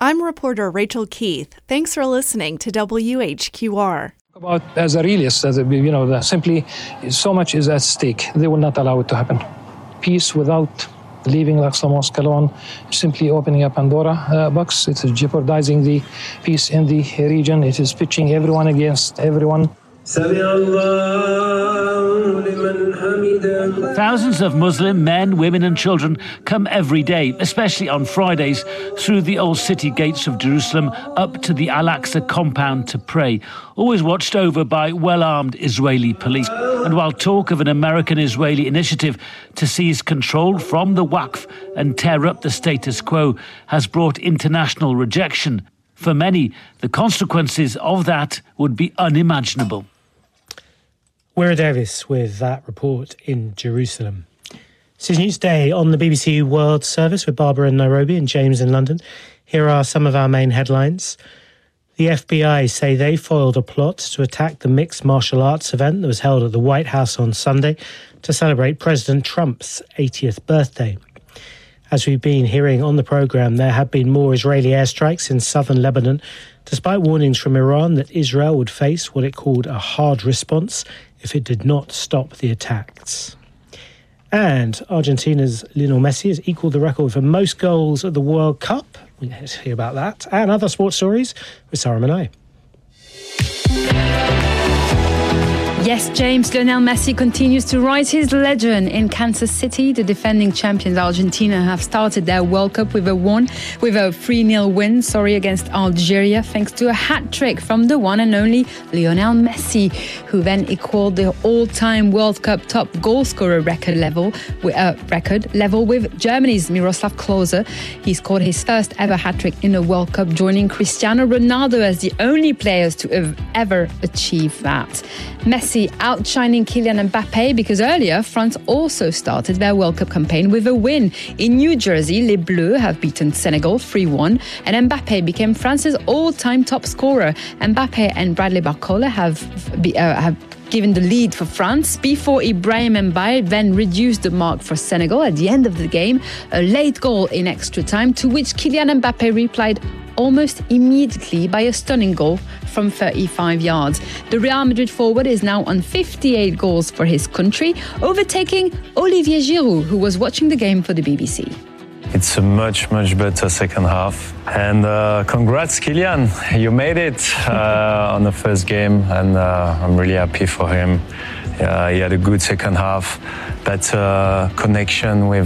I'm reporter Rachel Keith. Thanks for listening to WHQR. About as a realist, simply so much is at stake. They will not allow it to happen. Peace without leaving Al-Aqsa Mosque alone, simply opening a Pandora box. It is jeopardizing the peace in the region. It is pitching everyone against everyone. Thousands of Muslim men, women and children come every day, especially on Fridays, through the old city gates of Jerusalem up to the Al-Aqsa compound to pray, always watched over by well-armed Israeli police. And while talk of an American-Israeli initiative to seize control from the Waqf and tear up the status quo has brought international rejection, for many, the consequences of that would be unimaginable. Wira Davis with that report in Jerusalem. This is Newsday on the BBC World Service with Barbara in Nairobi and James in London. Here are some of our main headlines. The FBI say they foiled a plot to attack the mixed martial arts event that was held at the White House on Sunday to celebrate President Trump's 80th birthday. As we've been hearing on the programme, there have been more Israeli airstrikes in southern Lebanon, despite warnings from Iran that Israel would face what it called a hard response if it did not stop the attacks. And Argentina's Lionel Messi has equalled the record for most goals at the World Cup. We'll hear about that and other sports stories with Sarah Manai. Yes, James, Lionel Messi continues to rise his legend in Kansas City. The defending champions Argentina have started their World Cup with a 3-0 win, against Algeria, thanks to a hat-trick from the one and only Lionel Messi, who then equaled the all-time World Cup top goal scorer record level with Germany's Miroslav Klose. He scored his first ever hat-trick in a World Cup, joining Cristiano Ronaldo as the only players to have ever achieved that. Messi outshining Kylian Mbappe because earlier France also started their World Cup campaign with a win. In New Jersey, Les Bleus have beaten Senegal 3-1 and Mbappe became France's all-time top scorer. Mbappe and Bradley Barcola have given the lead for France before Ibrahim Mbaye then reduced the mark for Senegal at the end of the game. A late goal in extra time, to which Kylian Mbappe replied almost immediately by a stunning goal from 35 yards. The Real Madrid forward is now on 58 goals for his country, overtaking Olivier Giroud, who was watching the game for the BBC. It's a much better second half. And congrats, Kylian. You made it on the first game, and I'm really happy for him. He had a good second half. That connection with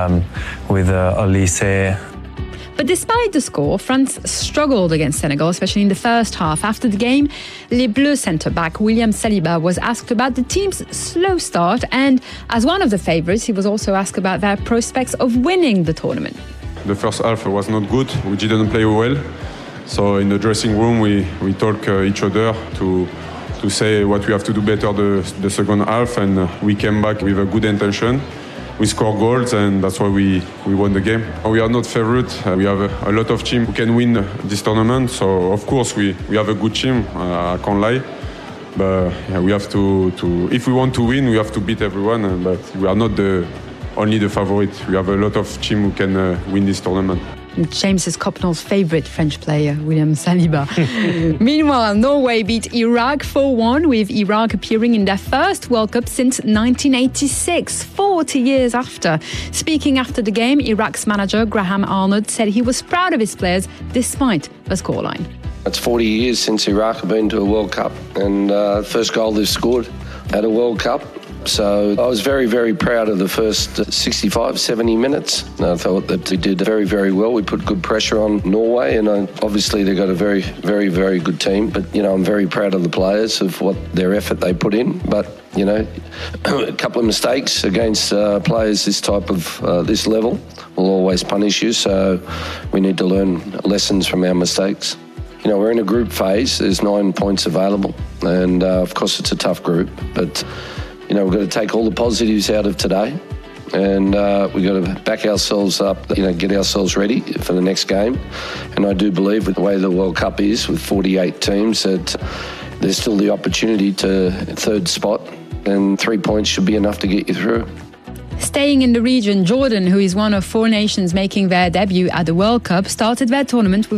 Olise. But despite the score, France struggled against Senegal, especially in the first half. After the game, Les Bleus centre-back William Saliba was asked about the team's slow start, and as one of the favourites, he was also asked about their prospects of winning the tournament. The first half was not good. We didn't play well. So in the dressing room, we talk each other to say what we have to do better the second half, and we came back with a good intention. We scored goals, and that's why we won the game. We are not favourite. We have a lot of teams who can win this tournament. So, of course, we have a good team. I can't lie. But we have to if we want to win, we have to beat everyone. But we are not only the favourite. We have a lot of teams who can win this tournament. James's Copnall's favourite French player, William Saliba. Meanwhile, Norway beat Iraq 4-1, with Iraq appearing in their first World Cup since 1986, 40 years after. Speaking after the game, Iraq's manager, Graham Arnold, said he was proud of his players despite the scoreline. It's 40 years since Iraq have been to a World Cup, and first goal they've scored at a World Cup. So I was very proud of the first 65, 70 minutes. I thought that we did very well. We put good pressure on Norway, and obviously they've got a very good team. But, I'm very proud of the players, of what their effort they put in. But, a couple of mistakes against players this type of this level will always punish you. So we need to learn lessons from our mistakes. We're in a group phase. There's 9 points available. And, of course, it's a tough group. But we've got to take all the positives out of today, and we've got to back ourselves up, get ourselves ready for the next game. And I do believe, with the way the World Cup is, with 48 teams, that there's still the opportunity to third spot, and 3 points should be enough to get you through. Staying in the region, Jordan, who is one of 4 nations making their debut at the World Cup, started their tournament with